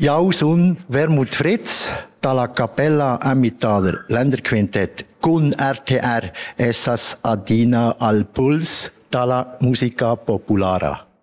Jau sun Wermut Fritz, dalla Cappella Amitader Länderquintett con RTR Essas Adina al Puls dalla Musica Populara.